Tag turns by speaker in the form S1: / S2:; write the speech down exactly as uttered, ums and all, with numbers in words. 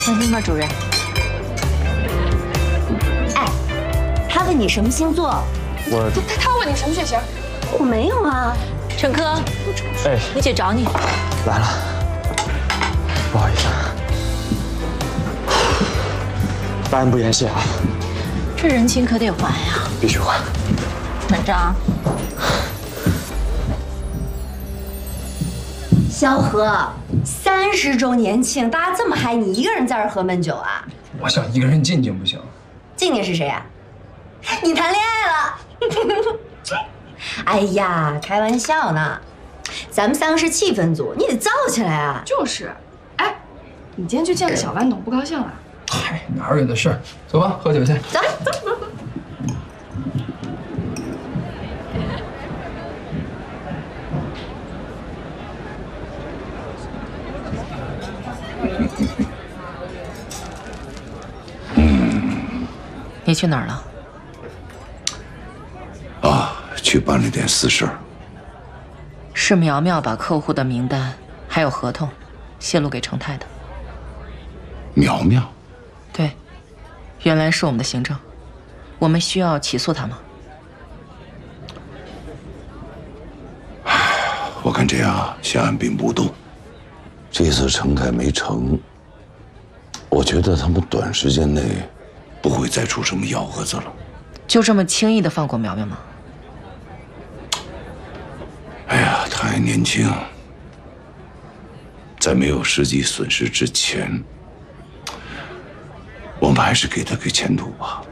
S1: 请听吧，主任。
S2: 哎，他问你什么星座？
S3: 我
S4: 他他问你什么血型？
S2: 我没有啊。
S1: 陈科，
S3: 哎，
S1: 你姐找你。
S3: 来了，不好意思，大恩不言谢啊。
S1: 这人情可得还呀。
S3: 必须还。
S1: 团长，
S2: 萧何，三十周年庆，大家这么嗨，你一个人在这儿喝闷酒啊？
S5: 我想一个人静静不行。
S2: 静静是谁呀？你谈恋爱了？哎呀，开玩笑呢。咱们三个是气氛组，你得燥起来啊。
S4: 就是，哎，你今天去见个小豌豆，不高兴了？
S5: 嗨，哪有的事儿？走吧，喝酒去。
S2: 走。
S1: 你去哪儿了？
S6: 啊，去办了点私事儿。
S1: 是苗苗把客户的名单还有合同泄露给程泰的。
S6: 苗苗？
S1: 对，原来是我们的行政，我们需要起诉他吗？
S6: 我看这样先按兵不动。这次程泰没成，我觉得他们短时间内不会再出什么幺蛾子了。
S1: 就这么轻易的放过苗苗吗？
S6: 哎呀，他还年轻，在没有实际损失之前，我们还是给他个前途吧。